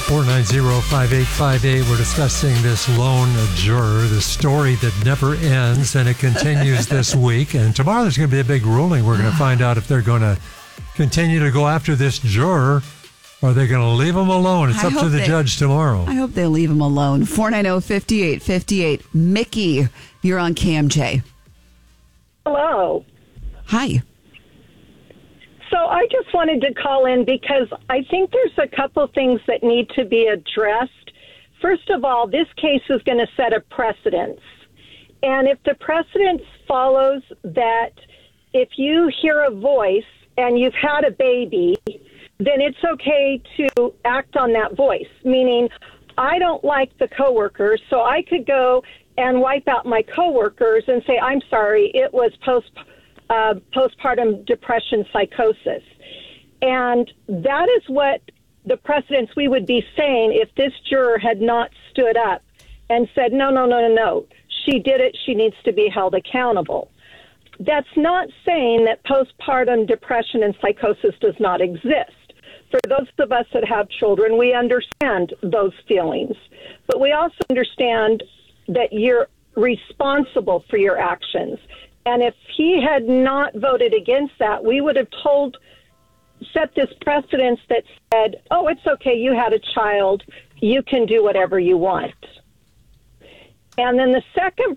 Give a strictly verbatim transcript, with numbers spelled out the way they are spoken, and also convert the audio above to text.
four nine zero, five eight five eight. We're discussing this lone juror, the story that never ends, and it continues this week. And tomorrow there's going to be a big ruling. We're going to find out if they're going to continue to go after this juror, or are they going to leave him alone? It's I up to the they, judge tomorrow. I hope they leave him alone. four nine zero, five eight five eight. Mickey, you're on K M J. Hello. Hi. So I just wanted to call in because I think there's a couple things that need to be addressed. First of all, this case is going to set a precedence. And if the precedence follows that if you hear a voice and you've had a baby, then it's okay to act on that voice, meaning I don't like the coworkers, so I could go and wipe out my coworkers and say, I'm sorry, it was post uh, postpartum depression psychosis. And that is what the precedents we would be saying if this juror had not stood up and said, no, no, no, no, no, she did it, she needs to be held accountable. That's not saying that postpartum depression and psychosis does not exist. For those of us that have children, we understand those feelings. But we also understand that you're responsible for your actions. And if he had not voted against that, we would have told, set this precedence that said, oh, it's okay, you had a child, you can do whatever you want. And then the second